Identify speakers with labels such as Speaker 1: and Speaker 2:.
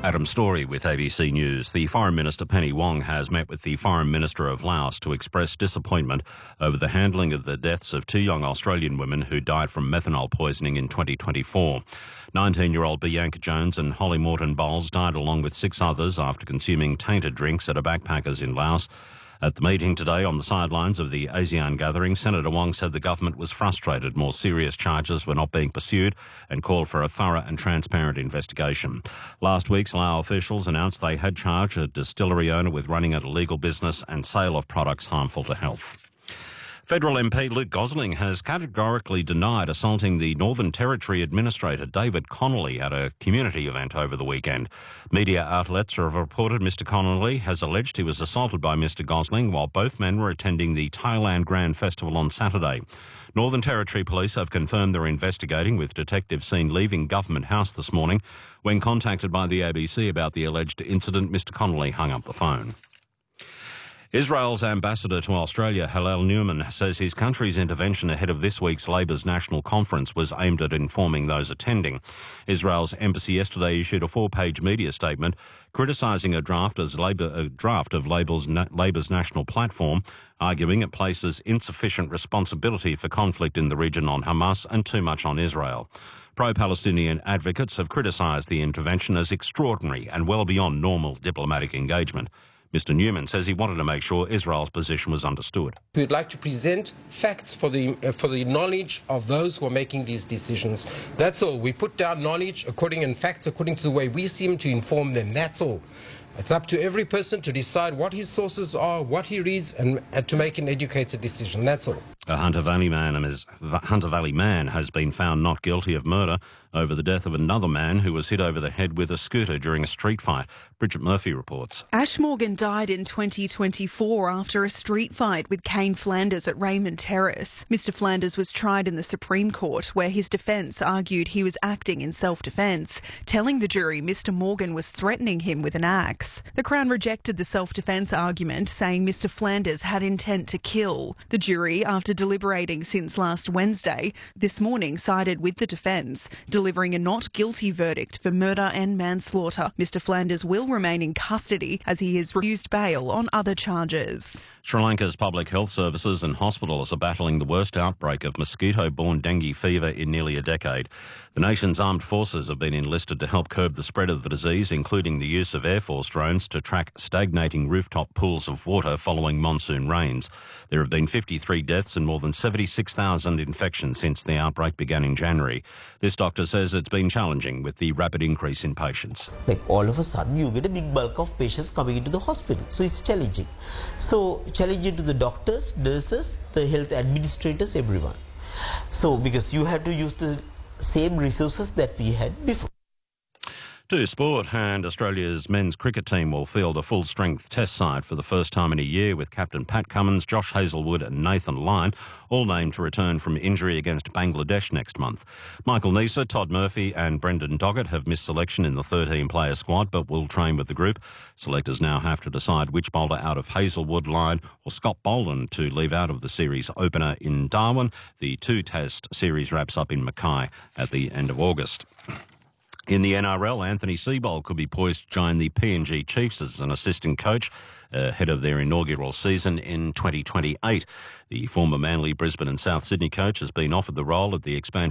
Speaker 1: Adam Story with ABC News. The Foreign Minister Penny Wong has met with the Foreign Minister of Laos to express disappointment over the handling of the deaths of two young Australian women who died from methanol poisoning in 2024. 19-year-old Bianca Jones and Holly Morton Bowles died along with 6 others after consuming tainted drinks at a backpackers in Laos. At the meeting today on the sidelines of the ASEAN gathering, Senator Wong said the government was frustrated more serious charges were not being pursued and called for a thorough and transparent investigation. Last week, Lao officials announced they had charged a distillery owner with running an illegal business and sale of products harmful to health. Federal MP Luke Gosling has categorically denied assaulting the Northern Territory Administrator David Connolly at a community event over the weekend. Media outlets have reported Mr Connolly has alleged he was assaulted by Mr Gosling while both men were attending the Thailand Grand Festival on Saturday. Northern Territory Police have confirmed they're investigating, with detectives seen leaving Government House this morning. When contacted by the ABC about the alleged incident, Mr Connolly hung up the phone. Israel's ambassador to Australia, Hillel Newman, says his country's intervention ahead of this week's Labor's national conference was aimed at informing those attending. Israel's embassy yesterday issued a 4-page media statement criticising a draft of Labor's national platform, arguing it places insufficient responsibility for conflict in the region on Hamas and too much on Israel. Pro-Palestinian advocates have criticised the intervention as extraordinary and well beyond normal diplomatic engagement. Mr Newman says he wanted to make sure Israel's position was understood.
Speaker 2: We would like to present facts for the knowledge of those who are making these decisions. That's all. We put down knowledge and facts according to the way we seem to inform them. That's all. It's up to every person to decide what his sources are, what he reads, and to make an educated decision. That's all.
Speaker 1: A Hunter Valley man has been found not guilty of murder over the death of another man who was hit over the head with a scooter during a street fight. Bridget Murphy reports.
Speaker 3: Ash Morgan died in 2024 after a street fight with Kane Flanders at Raymond Terrace. Mr Flanders was tried in the Supreme Court, where his defence argued he was acting in self-defence, telling the jury Mr Morgan was threatening him with an axe. The Crown rejected the self-defence argument, saying Mr Flanders had intent to kill. The jury, after deliberating since last Wednesday, this morning sided with the defence, delivering a not guilty verdict for murder and manslaughter. Mr Flanders will remain in custody as he has refused bail on other charges.
Speaker 1: Sri Lanka's public health services and hospitals are battling the worst outbreak of mosquito-borne dengue fever in nearly a decade. The nation's armed forces have been enlisted to help curb the spread of the disease, including the use of Air Force drones to track stagnating rooftop pools of water following monsoon rains. There have been 53 deaths and more than 76,000 infections since the outbreak began in January. This doctor says it's been challenging with the rapid increase in patients.
Speaker 4: Like all of a sudden you get a big bulk of patients coming into the hospital. So it's challenging. So challenging to the doctors, nurses, the health administrators, everyone. So because you have to use the same resources that we had before.
Speaker 1: To sport, and Australia's men's cricket team will field a full-strength test side for the first time in a year, with captain Pat Cummins, Josh Hazlewood and Nathan Lyon all named to return from injury against Bangladesh next month. Michael Neser, Todd Murphy and Brendan Doggett have missed selection in the 13-player squad but will train with the group. Selectors now have to decide which bowler out of Hazlewood, Lyon or Scott Boland to leave out of the series opener in Darwin. The 2-test series wraps up in Mackay at the end of August. In the NRL, Anthony Seibold could be poised to join the PNG Chiefs as an assistant coach ahead of their inaugural season in 2028. The former Manly, Brisbane and South Sydney coach has been offered the role of the expansion